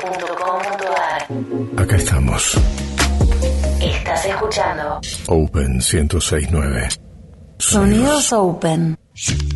open.com.ar. Acá estamos. Estás escuchando Open 106.9. Sonidos Open.